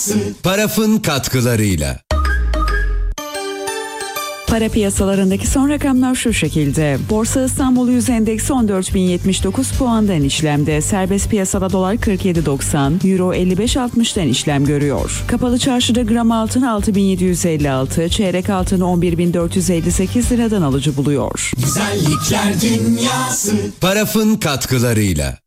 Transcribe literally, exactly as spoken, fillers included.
Dünyası Paraf'ın katkılarıyla. Para piyasalarındaki son rakamlar şu şekilde. Borsa İstanbul Yüz Endeksi on dört bin yetmiş dokuz puandan işlemde. Serbest piyasada dolar kırk yedi doksan, euro elli beş altmıştan işlem görüyor. Kapalı çarşıda gram altın altı bin yedi yüz elli altı, çeyrek altın on bir bin dört yüz elli sekiz liradan alıcı buluyor. Güzellikler Dünyası Paraf'ın katkılarıyla.